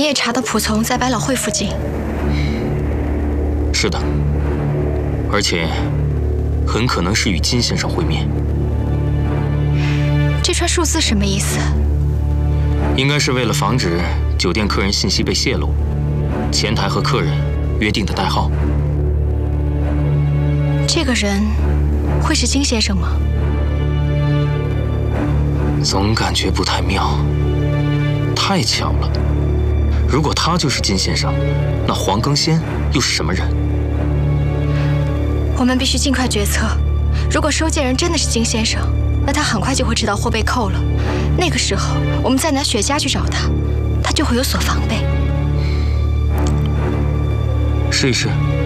你也查到仆从在百老汇附近？ 是的，而且很可能是与金先生会面。 这串数字什么意思？ 应该是为了防止酒店客人信息被泄露，前台和客人约定的代号。 这个人会是金先生吗？ 总感觉不太妙。太巧了，如果他就是金先生，那黄庚先又是什么人？ 我们必须尽快决策。如果收件人真的是金先生，那他很快就会知道货被扣了。那个时候，我们再拿雪茄去找他，他就会有所防备。 试一试。